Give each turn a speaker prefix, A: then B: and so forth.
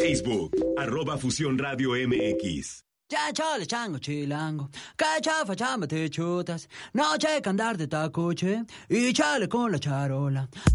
A: Facebook, @Fusión Radio MX.
B: Ya chale chango chilango, cachafa chamba te chutas, noche que andar de tacoche y chale con la charola.